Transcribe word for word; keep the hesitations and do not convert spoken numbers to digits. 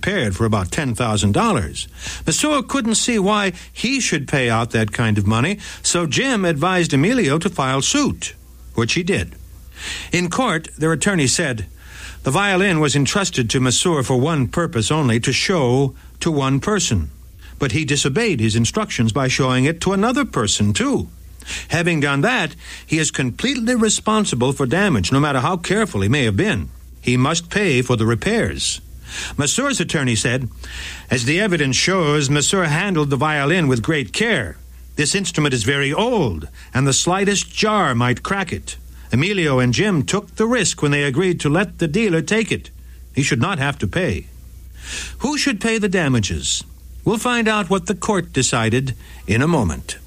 repaired for about ten thousand dollars. Monsieur couldn't see why he should pay out that kind of money, so Jim advised Emilio to file suit, which he did. In court, their attorney said, the violin was entrusted to Monsieur for one purpose only, to show to one person. But he disobeyed his instructions by showing it to another person, too. Having done that, he is completely responsible for damage, no matter how careful he may have been. He must pay for the repairs. Monsieur's attorney said, as the evidence shows, Monsieur handled the violin with great care. This instrument is very old, and the slightest jar might crack it. Emilio and Jim took the risk when they agreed to let the dealer take it. He should not have to pay. Who should pay the damages? We'll find out what the court decided in a moment.